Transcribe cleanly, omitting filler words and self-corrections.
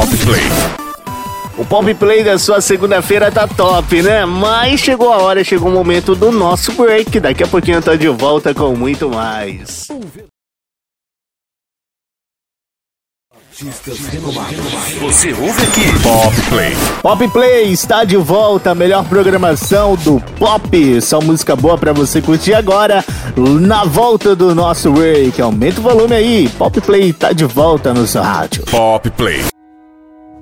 Pop Play. O Pop Play da sua segunda-feira tá top, né? Mas chegou a hora, chegou o momento do nosso break. Daqui a pouquinho eu tô de volta com muito mais. Você ouve aqui Pop Play. Pop Play está de volta, a melhor programação do pop. Só música boa pra você curtir agora, na volta do nosso break. Aumenta o volume aí, Pop Play tá de volta no seu rádio. Pop Play.